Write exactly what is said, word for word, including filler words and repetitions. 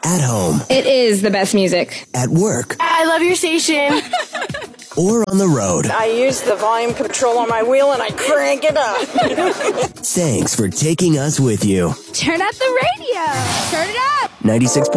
At home. It is the best music. At work. I love your station. Or on the road. I use the volume control on my wheel and I crank it up. Thanks for taking us with you. Turn up the radio. Turn it up. ninety-six point